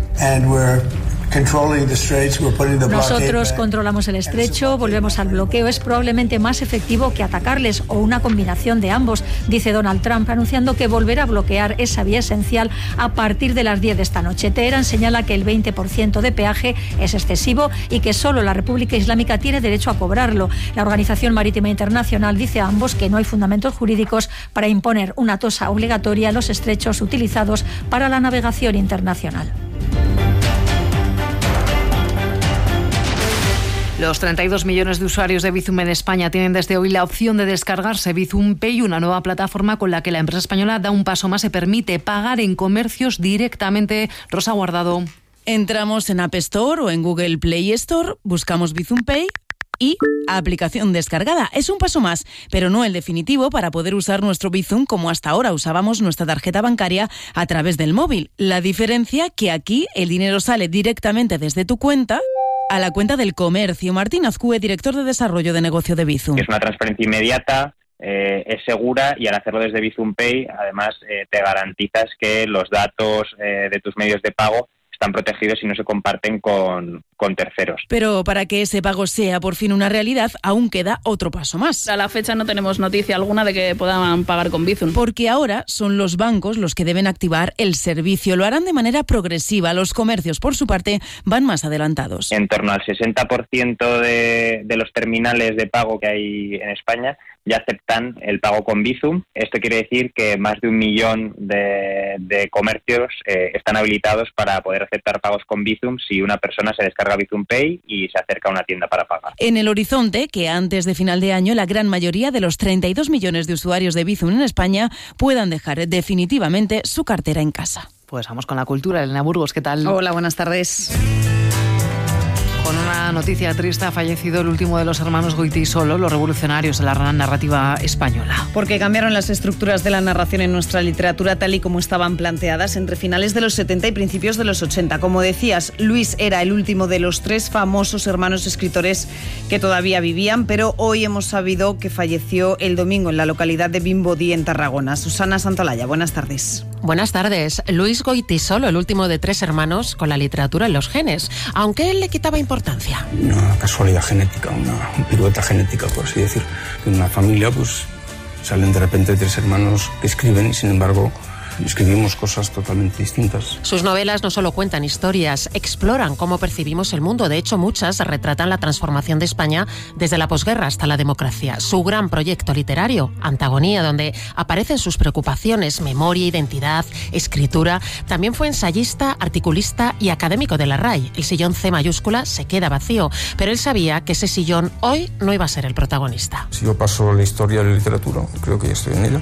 Nosotros controlamos el estrecho, volvemos al bloqueo. Es probablemente más efectivo que atacarles o una combinación de ambos, dice Donald Trump, anunciando que volverá a bloquear esa vía esencial a partir de las 10 de esta noche. Teherán señala que el 20% de peaje es excesivo y que solo la República Islámica tiene derecho a cobrarlo. La Organización Marítima Internacional dice a ambos que no hay fundamentos jurídicos para imponer una tasa obligatoria en los estrechos utilizados para la navegación internacional. Los 32 millones de usuarios de Bizum en España tienen desde hoy la opción de descargarse Bizum Pay, una nueva plataforma con la que la empresa española da un paso más. Se permite pagar en comercios directamente. Rosa Guardado. Entramos en App Store o en Google Play Store, buscamos Bizum Pay y aplicación descargada. Es un paso más, pero no el definitivo, para poder usar nuestro Bizum como hasta ahora usábamos nuestra tarjeta bancaria a través del móvil. La diferencia, que aquí el dinero sale directamente desde tu cuenta a la cuenta del comercio. Martín Azcue, director de desarrollo de negocio de Bizum. Es una transferencia inmediata, es segura, y al hacerlo desde Bizum Pay, además te garantizas que los datos de tus medios de pago están protegidos y no se comparten con terceros. Pero para que ese pago sea por fin una realidad, aún queda otro paso más. A la fecha no tenemos noticia alguna de que puedan pagar con Bizum. Porque ahora son los bancos los que deben activar el servicio. Lo harán de manera progresiva. Los comercios, por su parte, van más adelantados. En torno al 60% de los terminales de pago que hay en España ya aceptan el pago con Bizum. Esto quiere decir que más de 1 millón de comercios están habilitados para poder aceptar pagos con Bizum si una persona se descarga Bizum Pay y se acerca a una tienda para pagar. En el horizonte, que antes de final de año la gran mayoría de los 32 millones de usuarios de Bizum en España puedan dejar definitivamente su cartera en casa. Pues vamos con la cultura. Elena Burgos, ¿qué tal? Hola, buenas tardes. Con una noticia triste, ha fallecido el último de los hermanos Goytisolo, los revolucionarios de la narrativa española. Porque cambiaron las estructuras de la narración en nuestra literatura tal y como estaban planteadas entre finales de los 70 y principios de los 80. Como decías, Luis era el último de los 3 famosos hermanos escritores que todavía vivían, pero hoy hemos sabido que falleció el domingo en la localidad de Vimbodí, en Tarragona. Susana Santolaya, buenas tardes. Buenas tardes. Luis Goytisolo, el último de 3 hermanos con la literatura en los genes, aunque él le quitaba importancia. Una casualidad genética, una pirueta genética, por así decir. En una familia, pues, salen de repente 3 hermanos que escriben y, sin embargo, escribimos cosas totalmente distintas. Sus novelas no solo cuentan historias, exploran cómo percibimos el mundo. De hecho, muchas retratan la transformación de España desde la posguerra hasta la democracia. Su gran proyecto literario, Antagonía, donde aparecen sus preocupaciones, memoria, identidad, escritura. También fue ensayista, articulista y académico de la RAI. El sillón C mayúscula se queda vacío, pero él sabía que ese sillón hoy no iba a ser el protagonista. Si yo paso la historia de la literatura, creo que ya estoy en ella.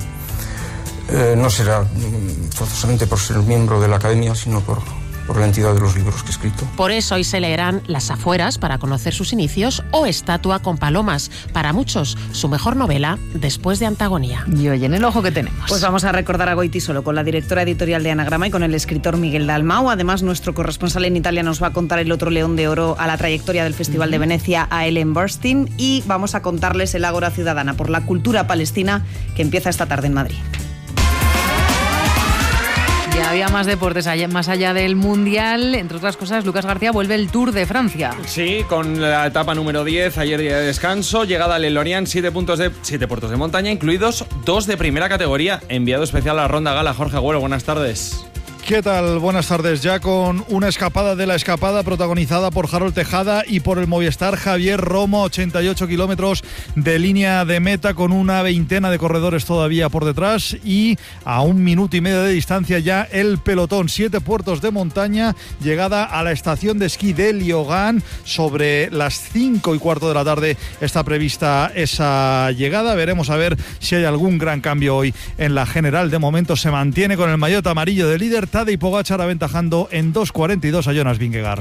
No será forzosamente por ser miembro de la academia, sino por la entidad de los libros que he escrito. Por eso hoy se leerán Las afueras, para conocer sus inicios, o Estatua con palomas, para muchos su mejor novela después de Antagonía. Y hoy en el ojo que tenemos. Pues vamos a recordar a Goytisolo con la directora editorial de Anagrama y con el escritor Miguel Dalmau. Además, nuestro corresponsal en Italia nos va a contar el otro León de Oro a la trayectoria del Festival de Venecia, a Ellen Burstyn, y vamos a contarles el Ágora Ciudadana por la cultura palestina que empieza esta tarde en Madrid. Y había más deportes más allá del Mundial. Entre otras cosas, Lucas García vuelve el Tour de Francia. Sí, con la etapa número 10, ayer día de descanso, llegada al Lorient, 7 puertos de montaña, incluidos 2 de primera categoría. Enviado especial a la Ronda Gala, Jorge Agüero, buenas tardes. ¿Qué tal? Buenas tardes. Ya con una escapada de la escapada protagonizada por Harold Tejada y por el Movistar Javier Romo, 88 kilómetros de línea de meta con una veintena de corredores todavía por detrás y a 1 minuto y medio de distancia ya el pelotón. 7 puertos de montaña, llegada a la estación de esquí de Liogán. Sobre las 5:15 de la tarde está prevista esa llegada. Veremos a ver si hay algún gran cambio hoy en la general. De momento se mantiene con el maillot amarillo de líder Tadej Pogačar, aventajando en 2:42 a Jonas Vingegaard.